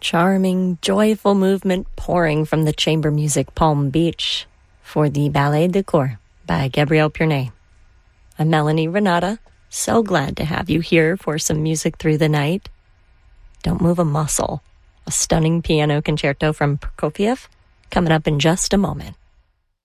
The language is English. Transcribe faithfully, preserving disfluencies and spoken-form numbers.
Charming, joyful movement pouring from the chamber music Palm Beach for the Ballet de Corps by Gabrielle Pierney. I'm Melanie Renata. So glad to have you here for some music through the night. Don't move a muscle. A stunning piano concerto from Prokofiev coming up in just a moment.